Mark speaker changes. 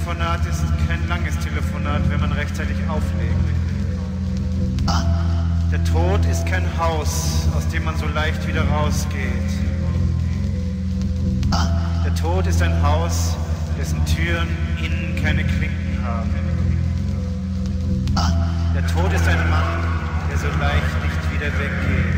Speaker 1: Telefonat ist kein langes Telefonat, wenn man rechtzeitig auflegt. Der Tod ist kein Haus, aus dem man so leicht wieder rausgeht. Der Tod ist ein Haus, dessen Türen innen keine Klinken haben. Der Tod ist ein Mann, der so leicht nicht wieder weggeht.